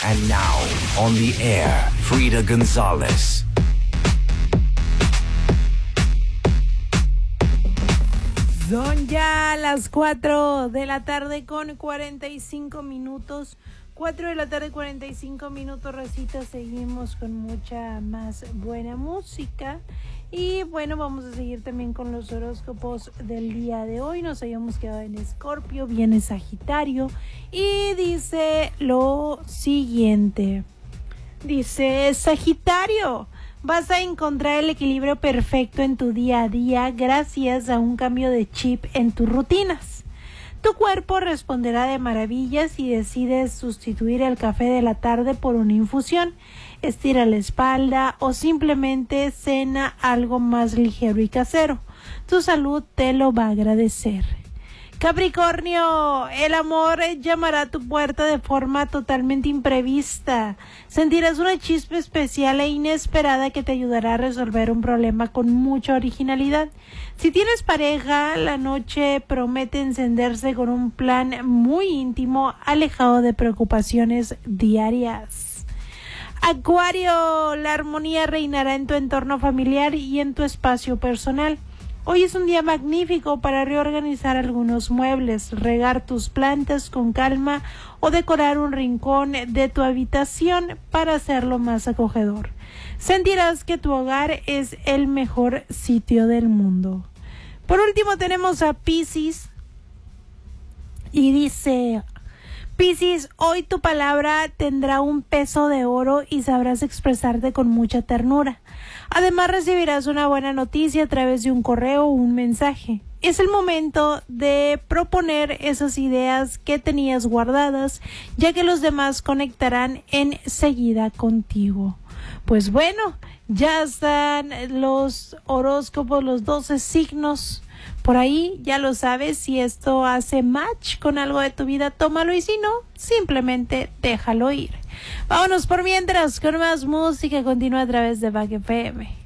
And now, on the air, Frida González. Son ya las 4 de la tarde con 45 minutos. 4 de la tarde, 45 minutos, Rosita. Seguimos con mucha más buena música. Y bueno, vamos a seguir también con los horóscopos del día de hoy. Nos habíamos quedado en Escorpio, viene Sagitario. Y dice lo siguiente. Dice, Sagitario, vas a encontrar el equilibrio perfecto en tu día a día gracias a un cambio de chip en tus rutinas. Tu cuerpo responderá de maravillas si decides sustituir el café de la tarde por una infusión. Estira la espalda o simplemente cena algo más ligero y casero. Tu salud te lo va a agradecer. Capricornio, el amor llamará a tu puerta de forma totalmente imprevista. Sentirás una chispa especial e inesperada que te ayudará a resolver un problema con mucha originalidad. Si tienes pareja, la noche promete encenderse con un plan muy íntimo, alejado de preocupaciones diarias. Acuario, la armonía reinará en tu entorno familiar y en tu espacio personal. Hoy es un día magnífico para reorganizar algunos muebles, regar tus plantas con calma o decorar un rincón de tu habitación para hacerlo más acogedor. Sentirás que tu hogar es el mejor sitio del mundo. Por último tenemos a Piscis y dice: Piscis, hoy tu palabra tendrá un peso de oro y sabrás expresarte con mucha ternura. Además recibirás una buena noticia a través de un correo o un mensaje. Es el momento de proponer esas ideas que tenías guardadas, ya que los demás conectarán enseguida contigo. Pues bueno, ya están los horóscopos, los 12 signos. Por ahí ya lo sabes, si esto hace match con algo de tu vida, tómalo, y si no, simplemente déjalo ir. Vámonos por mientras con más música. Continúa a través de Back FM.